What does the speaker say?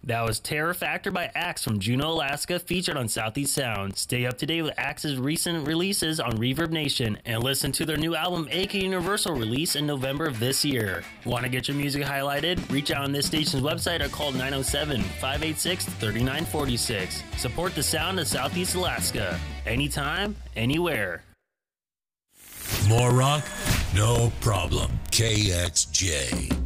That was Terror Factor by Axe from Juneau, Alaska, featured on Southeast Sound. Stay up to date with Axe's recent releases on Reverb Nation and listen to their new album, AK Universal, released in November of this year. Want to get your music highlighted? Reach out on this station's website or call 907-586-3946. Support the sound of Southeast Alaska. Anytime, anywhere. More rock? No problem. KXJ.